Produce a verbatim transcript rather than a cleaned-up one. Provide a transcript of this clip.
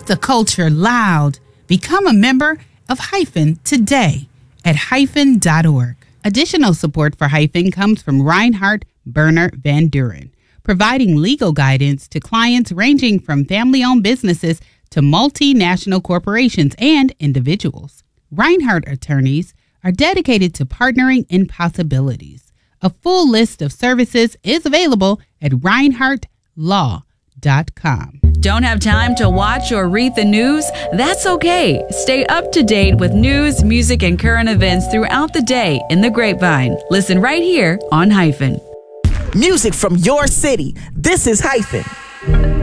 Keep the culture loud. Become a member of Hyphen today at hyphen dot org. Additional support for Hyphen comes from Reinhardt Berner Van Duren, providing legal guidance to clients ranging from family-owned businesses to multinational corporations and individuals. Reinhardt attorneys are dedicated to partnering in possibilities. A full list of services is available at reinhardt law dot com. Don't have time to watch or read the news? That's okay. Stay up to date with news, music, and current events throughout the day in the Grapevine. Listen right here on Hyphen. Music from your city. This is Hyphen.